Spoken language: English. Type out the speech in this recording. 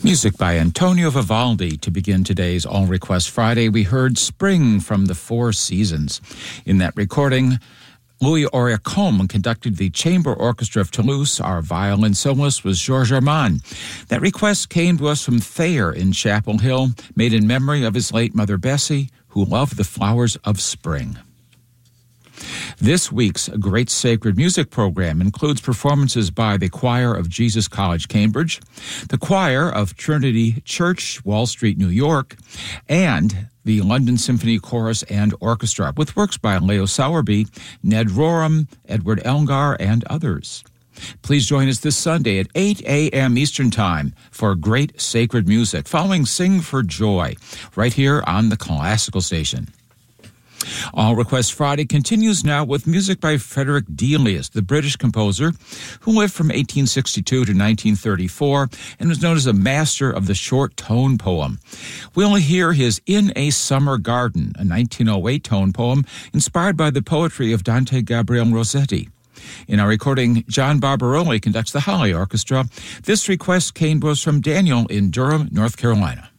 Music by Antonio Vivaldi to begin today's All Request Friday. We heard Spring from the Four Seasons. In that recording, Louis Aurier-Combe conducted the Chamber Orchestra of Toulouse. Our violin soloist was Georges Armand. That request came to us from Thayer in Chapel Hill, made in memory of his late mother Bessie, who loved the flowers of spring. This week's Great Sacred Music program includes performances by the Choir of Jesus College, Cambridge, the Choir of Trinity Church, Wall Street, New York, and the London Symphony Chorus and Orchestra, with works by Leo Sowerby, Ned Rorem, Edward Elgar, and others. Please join us this Sunday at 8 a.m. Eastern Time for Great Sacred Music, following Sing for Joy, right here on the Classical Station. All Request Friday continues now with music by Frederick Delius, the British composer who lived from 1862 to 1934 and was known as a master of the short tone poem. We'll hear his In a Summer Garden, a 1908 tone poem inspired by the poetry of Dante Gabriel Rossetti. In our recording, John Barbaroli conducts the Holly Orchestra. This request came to us from Daniel in Durham, North Carolina.